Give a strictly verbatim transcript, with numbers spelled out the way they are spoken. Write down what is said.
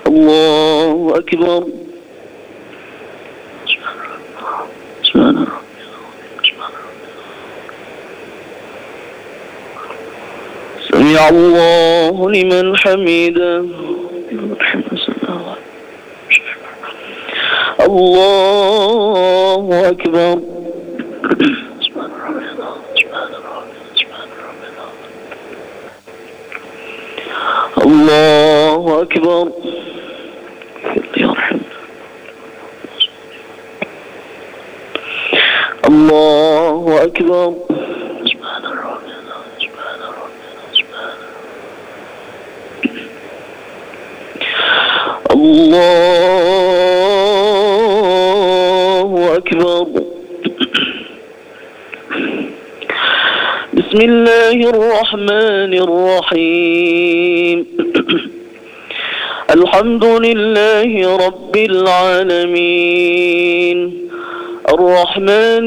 الله أكبر. سبحان ربي. سمع الله لمن حمده. الله أكبر. الله أكبر. الله أكبر. الله أكبر. بسم الله الرحمن الرحيم. الحمد لله رب العالمين الرحمن